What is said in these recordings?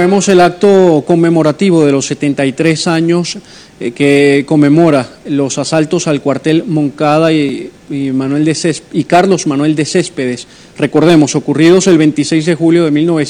vemos el acto conmemorativo de los 73 años que conmemora los asaltos al cuartel Moncada y Carlos Manuel de Céspedes, recordemos, ocurridos el 26 de julio de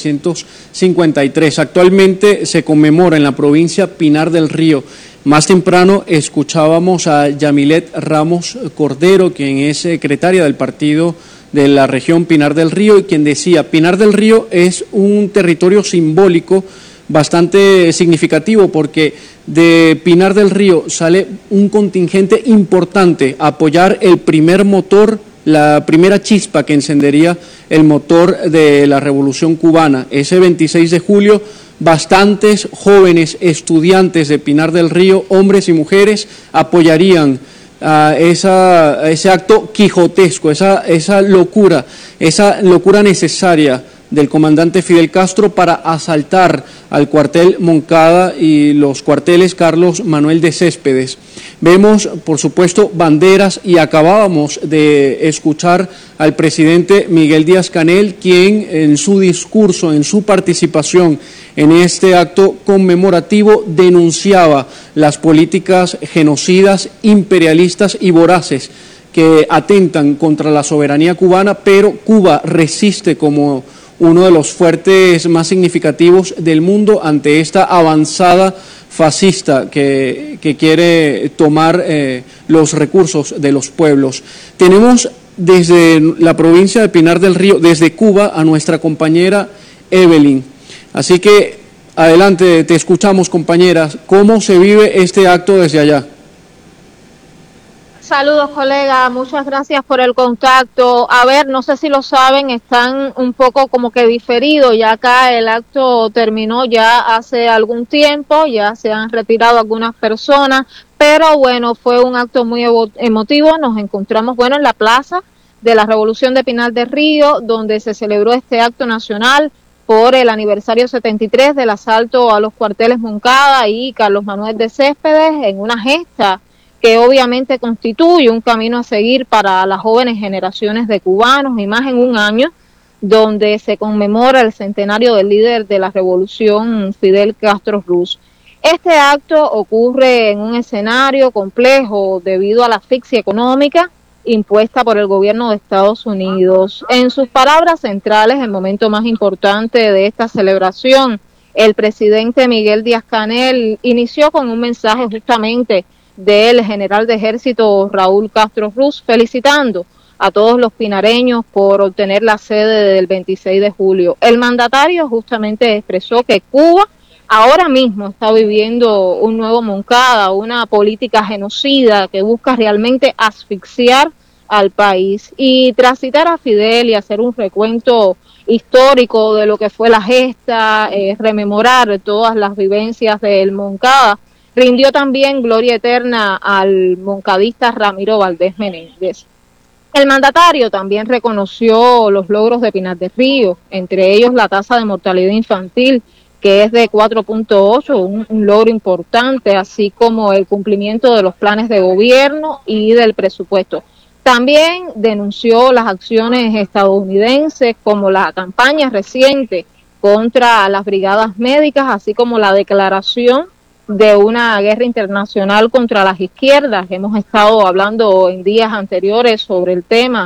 1953. Actualmente se conmemora en la provincia Pinar del Río. Más temprano escuchábamos a Yamilet Ramos Cordero, quien es secretaria del partido de la región Pinar del Río, y quien decía: Pinar del Río es un territorio simbólico bastante significativo, porque de Pinar del Río sale un contingente importante a apoyar el primer motor, la primera chispa que encendería el motor de la Revolución Cubana. Ese 26 de julio, bastantes jóvenes estudiantes de Pinar del Río, hombres y mujeres, apoyarían ese acto quijotesco, esa locura necesaria del comandante Fidel Castro para asaltar al cuartel Moncada y los cuarteles Carlos Manuel de Céspedes. Vemos, por supuesto, banderas, y acabábamos de escuchar al presidente Miguel Díaz-Canel, quien en su discurso, en su participación en este acto conmemorativo, denunciaba las políticas genocidas, imperialistas y voraces que atentan contra la soberanía cubana, pero Cuba resiste como uno de los fuertes más significativos del mundo ante esta avanzada fascista que quiere tomar los recursos de los pueblos. Tenemos desde la provincia de Pinar del Río, desde Cuba, a nuestra compañera Evelyn. Así que adelante, te escuchamos, compañeras. ¿Cómo se vive este acto desde allá? Saludos, colega, muchas gracias por el contacto. A ver, no sé si lo saben, están un poco como que diferidos, ya acá el acto terminó ya hace algún tiempo, ya se han retirado algunas personas, pero bueno, fue un acto muy emotivo. Nos encontramos, bueno, en la plaza de la Revolución de Pinar del Río, donde se celebró este acto nacional por el aniversario 73 del asalto a los cuarteles Moncada y Carlos Manuel de Céspedes, en una gesta que obviamente constituye un camino a seguir para las jóvenes generaciones de cubanos, y más en un año donde se conmemora el centenario del líder de la revolución, Fidel Castro Ruz. Este acto ocurre en un escenario complejo debido a la asfixia económica impuesta por el gobierno de Estados Unidos. En sus palabras centrales, el momento más importante de esta celebración, el presidente Miguel Díaz-Canel inició con un mensaje justamente del general de ejército Raúl Castro Ruz, felicitando a todos los pinareños por obtener la sede del 26 de julio. El mandatario justamente expresó que Cuba ahora mismo está viviendo un nuevo Moncada, una política genocida que busca realmente asfixiar al país. Y tras citar a Fidel y hacer un recuento histórico de lo que fue la gesta, rememorar todas las vivencias del Moncada, rindió también gloria eterna al moncadista Ramiro Valdés Menéndez. El mandatario también reconoció los logros de Pinar del Río, entre ellos la tasa de mortalidad infantil, que es de 4.8, un logro importante, así como el cumplimiento de los planes de gobierno y del presupuesto. También denunció las acciones estadounidenses, como la campaña reciente contra las brigadas médicas, así como la declaración de una guerra internacional contra las izquierdas. Hemos estado hablando en días anteriores sobre el tema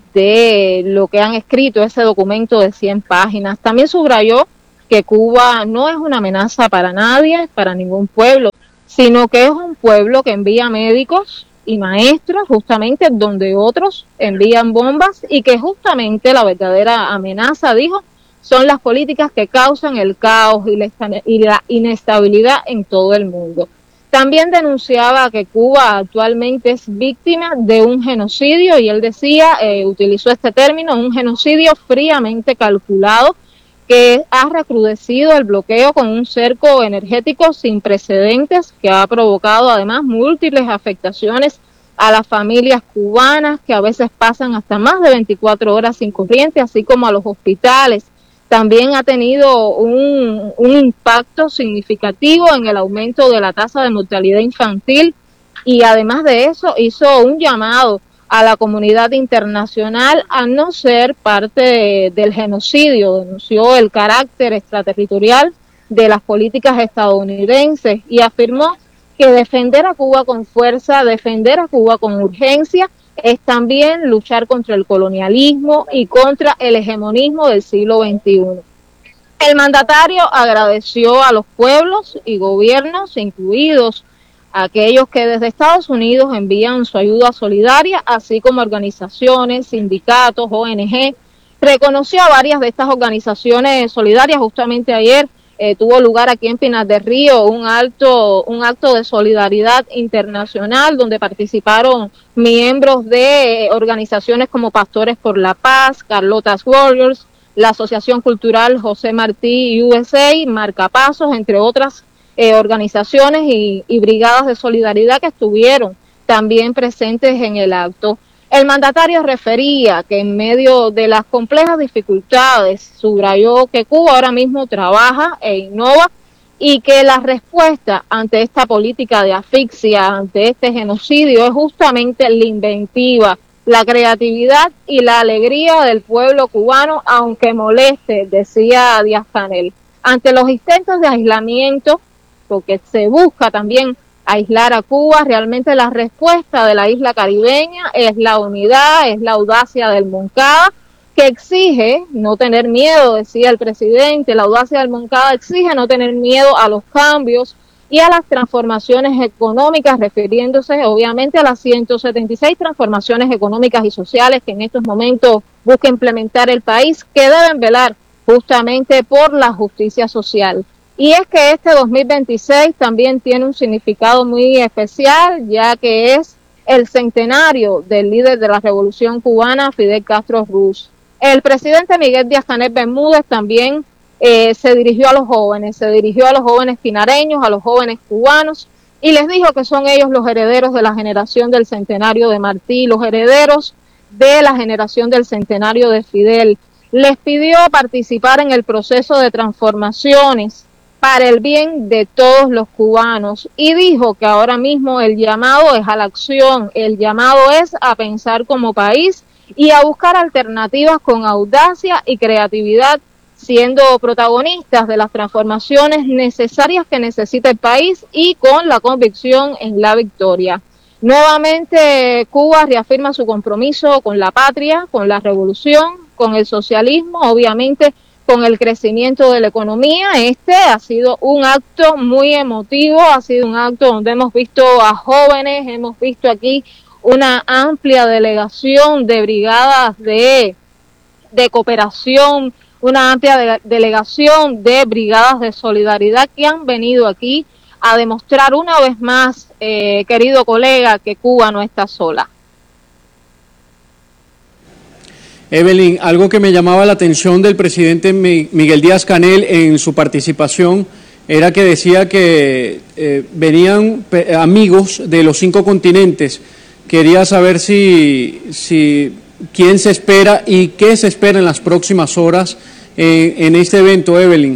de lo que han escrito, ese documento de 100 páginas. También subrayó que Cuba no es una amenaza para nadie, para ningún pueblo, sino que es un pueblo que envía médicos y maestros justamente donde otros envían bombas, y que justamente la verdadera amenaza, dijo, son las políticas que causan el caos y la inestabilidad en todo el mundo. También denunciaba que Cuba actualmente es víctima de un genocidio, y él decía, utilizó este término, un genocidio fríamente calculado, que ha recrudecido el bloqueo con un cerco energético sin precedentes, que ha provocado además múltiples afectaciones a las familias cubanas, que a veces pasan hasta más de 24 horas sin corriente, así como a los hospitales. También ha tenido un impacto significativo en el aumento de la tasa de mortalidad infantil, y además de eso hizo un llamado a la comunidad internacional a no ser parte del genocidio. Denunció el carácter extraterritorial de las políticas estadounidenses y afirmó que defender a Cuba con fuerza, defender a Cuba con urgencia, es también luchar contra el colonialismo y contra el hegemonismo del siglo XXI. El mandatario agradeció a los pueblos y gobiernos, incluidos aquellos que desde Estados Unidos envían su ayuda solidaria, así como organizaciones, sindicatos, ONG. Reconoció a varias de estas organizaciones solidarias. Justamente ayer tuvo lugar aquí en Pinar del Río un acto de solidaridad internacional donde participaron miembros de organizaciones como Pastores por la Paz, Carlotas Warriors, la Asociación Cultural José Martí USA, Marcapasos, entre otras organizaciones y brigadas de solidaridad que estuvieron también presentes en el acto. El mandatario refería que en medio de las complejas dificultades subrayó que Cuba ahora mismo trabaja e innova y que la respuesta ante esta política de asfixia, ante este genocidio, es justamente la inventiva, la creatividad y la alegría del pueblo cubano, aunque moleste, decía Díaz-Canel. Ante los intentos de aislamiento, porque se busca también aislar a Cuba, realmente la respuesta de la isla caribeña es la unidad, es la audacia del Moncada, que exige no tener miedo, decía el presidente. La audacia del Moncada exige no tener miedo a los cambios y a las transformaciones económicas, refiriéndose obviamente a las 176 transformaciones económicas y sociales que en estos momentos busca implementar el país, que deben velar justamente por la justicia social. Y es que este 2026 también tiene un significado muy especial, ya que es el centenario del líder de la Revolución Cubana, Fidel Castro Ruz. El presidente Miguel Díaz-Canel Bermúdez también se dirigió a los jóvenes pinareños, a los jóvenes cubanos, y les dijo que son ellos los herederos de la generación del centenario de Martí, los herederos de la generación del centenario de Fidel. Les pidió participar en el proceso de transformaciones para el bien de todos los cubanos y dijo que ahora mismo el llamado es a la acción, el llamado es a pensar como país y a buscar alternativas con audacia y creatividad, siendo protagonistas de las transformaciones necesarias que necesita el país y con la convicción en la victoria. Nuevamente Cuba reafirma su compromiso con la patria, con la revolución, con el socialismo, obviamente con el crecimiento de la economía. Este ha sido un acto muy emotivo, ha sido un acto donde hemos visto a jóvenes, hemos visto aquí una amplia delegación de brigadas de cooperación, una amplia delegación de brigadas de solidaridad que han venido aquí a demostrar una vez más, querido colega, que Cuba no está sola. Evelyn, algo que me llamaba la atención del presidente Miguel Díaz-Canel en su participación era que decía que venían amigos de los 5 continentes. Quería saber si quién se espera y qué se espera en las próximas horas en este evento, Evelyn.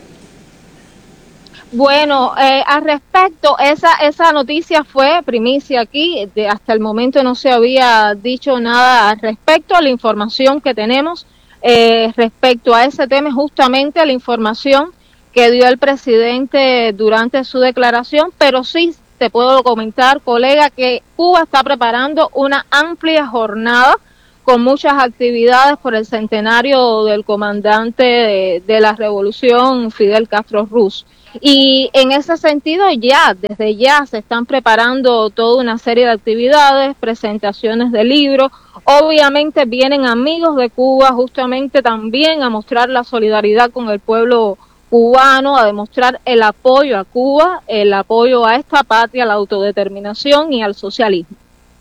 Bueno, al respecto, esa noticia fue primicia aquí, hasta el momento no se había dicho nada al respecto. La información que tenemos respecto a ese tema es justamente la información que dio el presidente durante su declaración, pero sí te puedo comentar, colega, que Cuba está preparando una amplia jornada con muchas actividades por el centenario del comandante de la revolución, Fidel Castro Ruz. Y en ese sentido desde ya se están preparando toda una serie de actividades, presentaciones de libros. Obviamente vienen amigos de Cuba justamente también a mostrar la solidaridad con el pueblo cubano, a demostrar el apoyo a Cuba, el apoyo a esta patria, a la autodeterminación y al socialismo.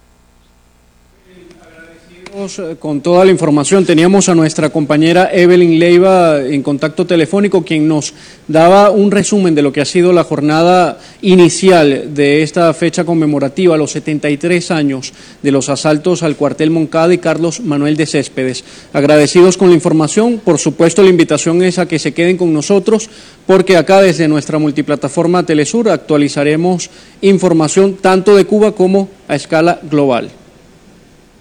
Con toda la información, teníamos a nuestra compañera Evelyn Leiva en contacto telefónico, quien nos daba un resumen de lo que ha sido la jornada inicial de esta fecha conmemorativa, los 73 años de los asaltos al cuartel Moncada y Carlos Manuel de Céspedes. Agradecidos con la información, por supuesto la invitación es a que se queden con nosotros, porque acá desde nuestra multiplataforma Telesur actualizaremos información tanto de Cuba como a escala global.